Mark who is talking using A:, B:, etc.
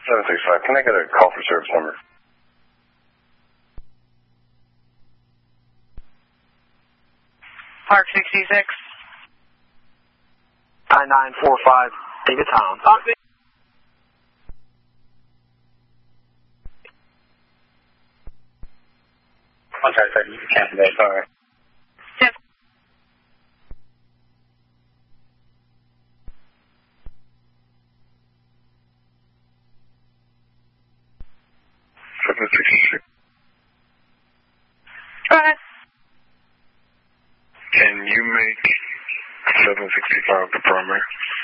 A: 765, can I get a call for service number?
B: Park 66.
C: 9945, David Town.
A: I'm sorry, you can cancel that, sorry.
B: Yes. Go ahead.
A: Can you make 765 the primary?